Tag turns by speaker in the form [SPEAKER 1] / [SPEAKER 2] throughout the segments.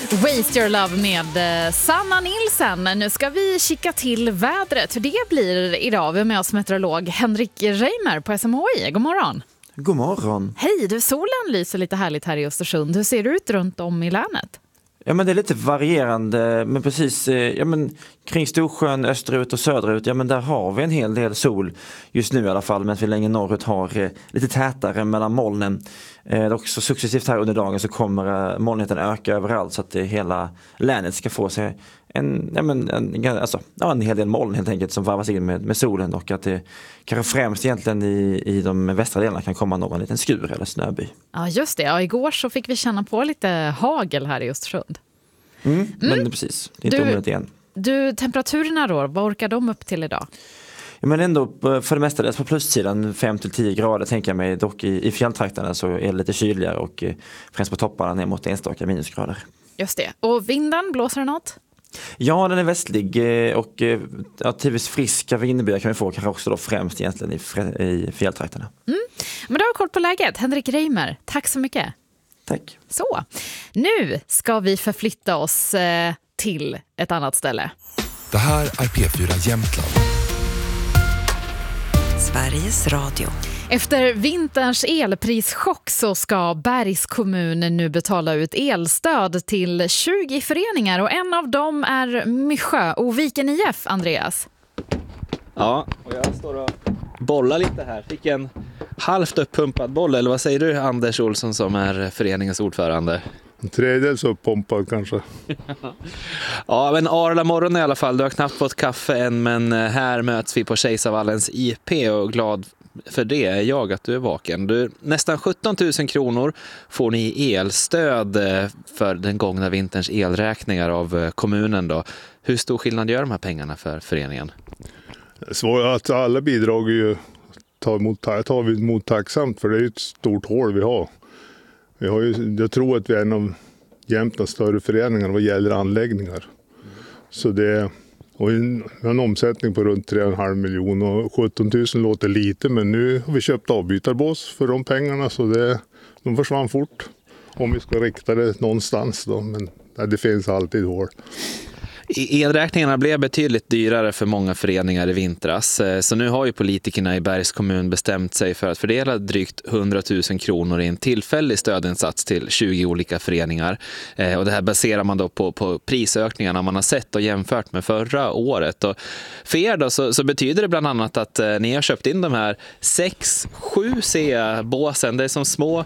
[SPEAKER 1] Waste Your Love med Sanna Nilsen. Nu ska vi kika till vädret. Hur det blir idag. Vi är med oss meteorolog Henrik Reimer på SMHI. God morgon.
[SPEAKER 2] God morgon.
[SPEAKER 1] Hej, du, solen lyser lite härligt här i Östersund. Hur ser det ut runt om i länet?
[SPEAKER 2] Ja, men det är lite varierande, men precis kring Storsjön, österut och söderut, men där har vi en hel del sol just nu i alla fall, men vi längre norrut har lite tätare mellan molnen. Också successivt här under dagen så kommer molnigheten öka överallt så att hela länet ska få sig en hel del moln helt enkelt som varvas in med solen, och att det kanske främst egentligen i de västra delarna kan komma någon liten skur eller snöby.
[SPEAKER 1] Ja, just det. Ja, igår så fick vi känna på lite hagel här i Östersund.
[SPEAKER 2] Men precis, det är inte omöjligt igen.
[SPEAKER 1] Du, temperaturerna då, vad orkar de upp till idag?
[SPEAKER 2] Ja, men ändå för det mesta på plussidan 5-10 grader tänker jag mig. Dock i fjälltrakterna så är det lite kyligare och främst på topparna ner mot enstaka minusgrader.
[SPEAKER 1] Just det. Och vinden, blåser det något?
[SPEAKER 2] Ja, den är västlig och tidvis friska vindbyar kan vi få, kanske också då främst egentligen i fjälltrakterna.
[SPEAKER 1] Men då har vi koll på läget. Henrik Reimer, tack så mycket.
[SPEAKER 2] Tack.
[SPEAKER 1] Så, nu ska vi förflytta oss till ett annat ställe.
[SPEAKER 3] Det här är P4 Jämtland.
[SPEAKER 4] Sveriges Radio.
[SPEAKER 1] Efter vinterns elprischock så ska Bergs kommun nu betala ut elstöd till 20 föreningar, och en av dem är Mysjö och Viken IF, Andreas.
[SPEAKER 5] Ja, och jag står och bollar lite här. Fick en halvt uppumpad boll, eller vad säger du, Anders Olsson som är föreningens ordförande?
[SPEAKER 6] En tredjedels uppumpad kanske.
[SPEAKER 5] Ja, men Arla morgon i alla fall. Du har knappt fått kaffe än, men här möts vi på Kejsarvallens IP, och glad för det är jag att du är vaken. Nästan 17 000 kronor får ni i elstöd för den gångna vinterns elräkningar av kommunen då. Hur stor skillnad gör de här pengarna för föreningen?
[SPEAKER 6] Så att alla bidrag tar vi emot tacksamt, för det är ju ett stort hål vi har. Jag tror att vi är en av Jämtlands större föreningar vad gäller anläggningar. Så och vi har en omsättning på runt 3,5 miljoner, och 17 000 låter lite, men nu har vi köpt avbytarbås för de pengarna, så de försvann fort. Om vi ska rikta det någonstans då, men det finns alltid hål.
[SPEAKER 5] Elräkningarna blev betydligt dyrare för många föreningar i vintras, så nu har ju politikerna i Bergs kommun bestämt sig för att fördela drygt 100 000 kronor i en tillfällig stödinsats till 20 olika föreningar. Och det här baserar man då på prisökningarna man har sett och jämfört med förra året. Och för er då så betyder det bland annat att ni har köpt in de här 6-7 CA-båsen. Det är som små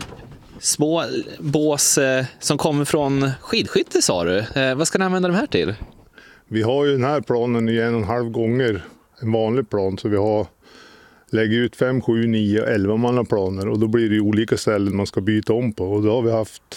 [SPEAKER 5] bås som kommer från skidskytte, sa du. Vad ska ni använda de här till?
[SPEAKER 6] Vi har ju den här planen 1,5 gånger en vanlig plan, så lägger ut 5, 7, 9, 11 mannaplaner, och då blir det ju olika ställen man ska byta om på, och då har vi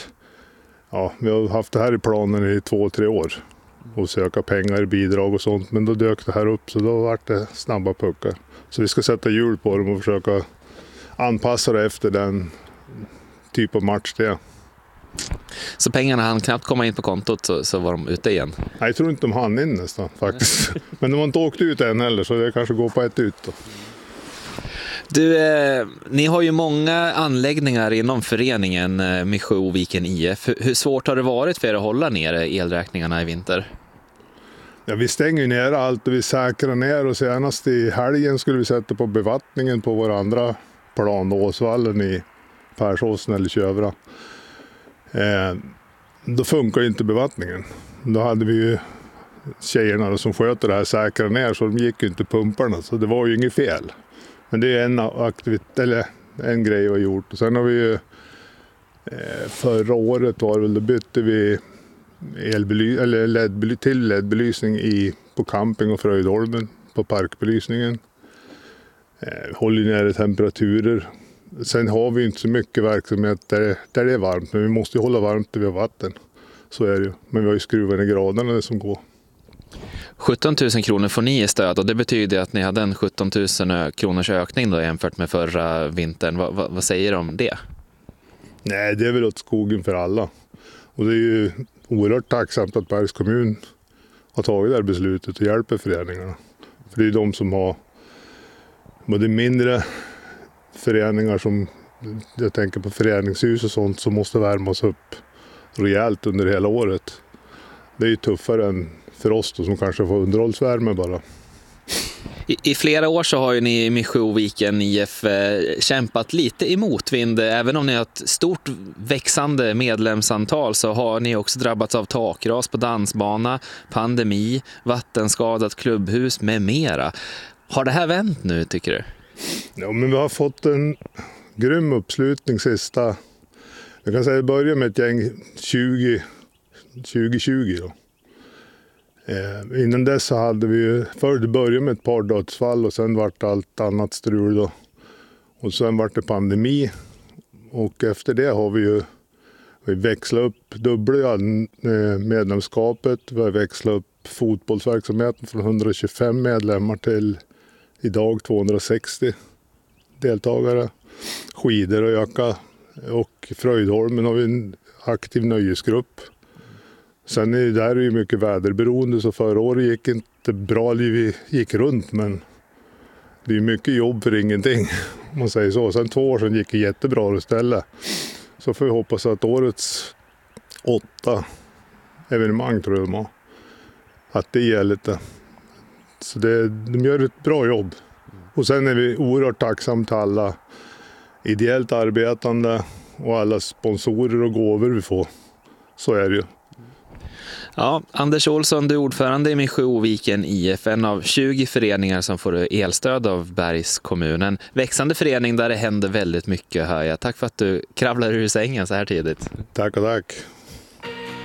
[SPEAKER 6] haft det här i planen i 2-3 år och söka pengar, bidrag och sånt, men då dök det här upp, så då var det snabba puckar. Så vi ska sätta hjul på dem och försöka anpassa det efter den typ av match det är.
[SPEAKER 5] Så pengarna hann knappt komma in på kontot, så var de ute igen?
[SPEAKER 6] Nej, jag tror inte de hann in nästan faktiskt. Men de har inte åkt ut än heller, så det kanske går på ett ut då.
[SPEAKER 5] Du, ni har ju många anläggningar inom föreningen Mysjö och Viken IF. Hur svårt har det varit för er att hålla ner elräkningarna i vinter?
[SPEAKER 6] Ja, vi stänger ner allt och vi säkrar ner, och senast i helgen skulle vi sätta på bevattningen på vår andra plan, Åsvallen i Persåsen eller Kövra. Då funkar inte bevattningen. Då hade vi ju tjejerna som sköter det här säkra ner, så de gick ju inte pumparna, så det var ju inget fel. Men det är en grej vi har gjort. Och sen har vi ju förra året då bytte vi LED-belysning på camping och Fröjdholmen på parkbelysningen. Håller ner temperaturer. Sen har vi inte så mycket verksamhet där det är varmt, men vi måste ju hålla varmt där vi har vatten. Så är det ju. Men vi har ju skruvat ner graderna som går.
[SPEAKER 5] 17 000 kronor får ni i stöd, och det betyder att ni hade en 17 000 kronors ökning då jämfört med förra vintern. Vad säger du om det?
[SPEAKER 6] Nej, det är väl åt skogen för alla. Och det är ju oerhört tacksamt att Bergs kommun har tagit det här beslutet och hjälper föreningarna. För det är ju de som har både mindre föreningar, som jag tänker på föreningshus och sånt, som måste värmas upp rejält under hela året. Det är ju tuffare än för oss då, som kanske får underhållsvärme bara.
[SPEAKER 5] I flera år så har ju ni i Myrsjö och Viken IF kämpat lite i motvind. Även om ni har ett stort växande medlemsantal så har ni också drabbats av takras på dansbana, pandemi, vattenskadat klubbhus med mera. Har det här vänt nu, tycker du?
[SPEAKER 6] Ja, men vi har fått en grym uppslutning sista... Jag kan säga att börja med ett gäng 2020 då. Innan dess så hade vi först börjat med ett par dödsfall och sen vart allt annat strul då. Och sen vart det pandemi och efter det har vi växlat upp, dubbla medlemskapet. Vi har växlat upp fotbollsverksamheten från 125 medlemmar till idag 260 deltagare. Skidor och öka och Fröjdholmen har vi en aktiv nöjesgrupp. Sen är det ju mycket väderberoende så förra året gick inte bra, vi gick runt men det är mycket jobb för ingenting om man säger så. Sen 2 år sedan gick det jättebra istället. Så får vi hoppas att årets 8 evenemang tror jag att det ger lite. Så de gör ett bra jobb. Och sen är vi oerhört tacksamma till alla ideellt arbetande och alla sponsorer och gåvor vi får. Så är det ju.
[SPEAKER 5] Ja, Anders Olsson, du är ordförande i Myrsjö och Viken IF, en av 20 föreningar som får elstöd av Bergs kommun. En växande förening där det händer väldigt mycket, hör jag. Tack för att du kravlar ur sängen så här tidigt.
[SPEAKER 6] Tack och tack.